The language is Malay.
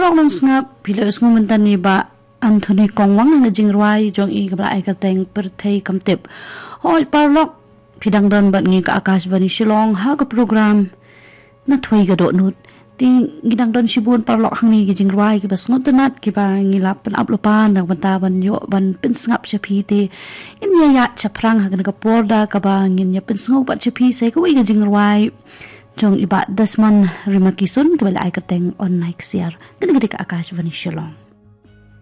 parok long ngap pilos ngumentan ni ba Anthony Kongwang nga jingruai jong I kabla ai kateng perthei kamtip hoi parlok pidang don bat ngi ka Akashvani Shillong ha ka program na thoi ga do nut ti gidang don sibun parlok hangni gi jingruai ki bas ngot nat ki ba ngilap pan uplopan nang banta ban yo ban pin ngap chapi ti in ya ya chaprang ha ka porda ka ba ngin ya pin ngop bat chapi sai ko wi ga jingruai jong iba dasman rimakisun kabla ai kateng on night siar gede ka Akashvani Shillong